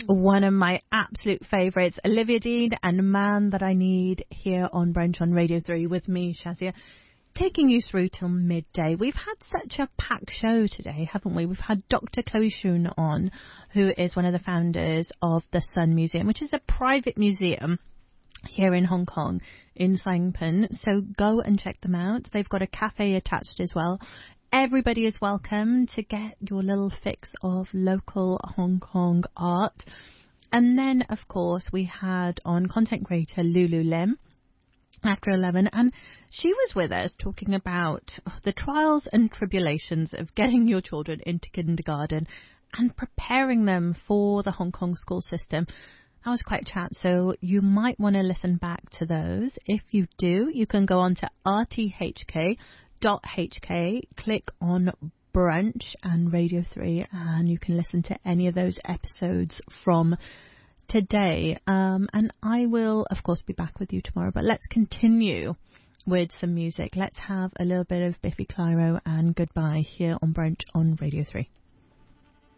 one of my absolute favourites, Olivia Dean and Man That I Need, here on Brunch on Radio 3 with me, Shazia, taking you through till midday. We've had such a packed show today, haven't we? We've had Dr. Chloe Shun on, who is one of the founders of the Sun Museum, which is a private museum here in Hong Kong, in Saipan. So go and check them out. They've got a cafe attached as well. Everybody is welcome to get your little fix of local Hong Kong art. And then, of course, we had on content creator Lulu Lim after 11, and she was with us talking about the trials and tribulations of getting your children into kindergarten and preparing them for the Hong Kong school system. That was quite a chat, so you might want to listen back to those. If you do, you can go on to rthk.hk, click on Brunch and Radio 3, and you can listen to any of those episodes from today. And I will, of course, be back with you tomorrow, but let's continue with some music. Let's have a little bit of Biffy Clyro and Goodbye here on Brunch on Radio 3.